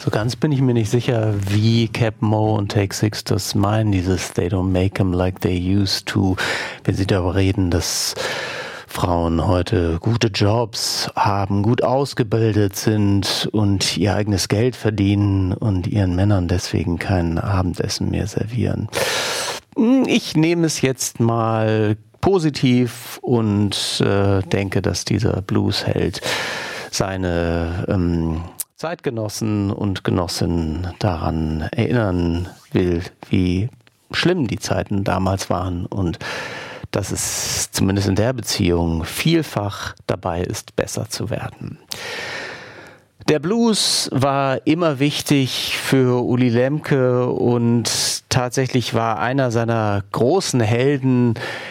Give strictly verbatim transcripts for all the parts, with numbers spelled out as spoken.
So ganz bin ich mir nicht sicher, wie Cap Mo und Take Six das meinen, dieses They don't make 'em like they used to, wenn sie darüber reden, dass Frauen heute gute Jobs haben, gut ausgebildet sind und ihr eigenes Geld verdienen und ihren Männern deswegen kein Abendessen mehr servieren. Ich nehme es jetzt mal positiv und äh, denke, dass dieser Bluesheld seine ähm, Zeitgenossen und Genossinnen daran erinnern will, wie schlimm die Zeiten damals waren und dass es zumindest in der Beziehung vielfach dabei ist, besser zu werden. Der Blues war immer wichtig für Uli Lemke und tatsächlich war einer seiner großen Helden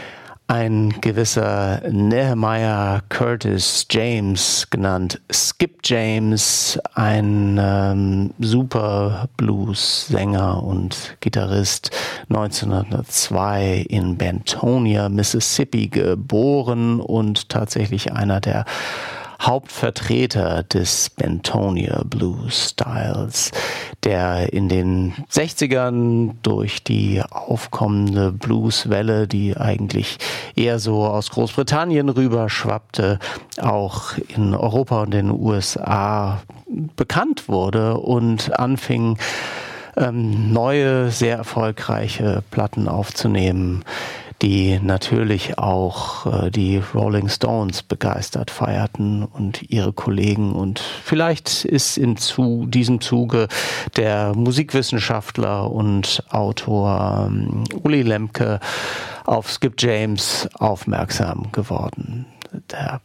ein gewisser Nehemiah Curtis James, genannt Skip James, ein ähm, super Blues-Sänger und Gitarrist, neunzehnhundertzwei in Bentonia, Mississippi geboren und tatsächlich einer der Hauptvertreter des Bentonia Blues Styles, der in den sechzigern durch die aufkommende Blueswelle, die eigentlich eher so aus Großbritannien rüber schwappte, auch in Europa und den U S A bekannt wurde und anfing, ähm, neue, sehr erfolgreiche Platten aufzunehmen, die natürlich auch äh, die Rolling Stones begeistert feierten und ihre Kollegen. Und vielleicht ist in zu diesem Zuge der Musikwissenschaftler und Autor ähm, Uli Lemke auf Skip James aufmerksam geworden. Der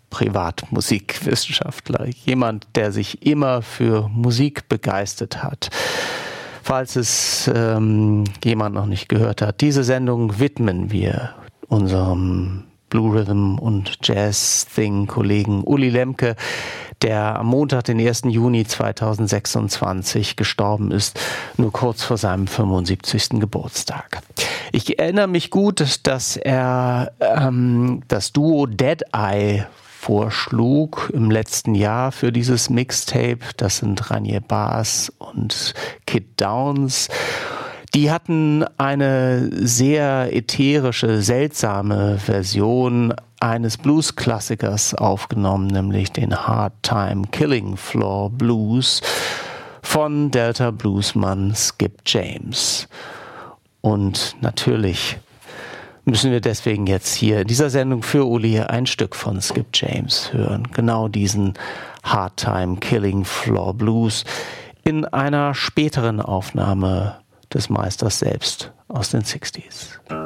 Privatmusikwissenschaftler, jemand, der sich immer für Musik begeistert hat. Falls es ähm, jemand noch nicht gehört hat, diese Sendung widmen wir unserem Blue Rhythm und Jazz Thing Kollegen Uli Lemke, der am Montag, den ersten Juni zweitausendsechsundzwanzig gestorben ist, nur kurz vor seinem fünfundsiebzigsten Geburtstag. Ich erinnere mich gut, dass er ähm, das Duo Dead Eye vorschlug im letzten Jahr für dieses Mixtape. Das sind Ranier Bass und Kid Downs. Die hatten eine sehr ätherische, seltsame Version eines Blues-Klassikers aufgenommen, nämlich den Hard Time Killing Floor Blues von Delta Bluesmann Skip James. Und natürlich müssen wir deswegen jetzt hier in dieser Sendung für Uli ein Stück von Skip James hören. Genau diesen Hard Time Killing Floor Blues in einer späteren Aufnahme des Meisters selbst aus den sechziger.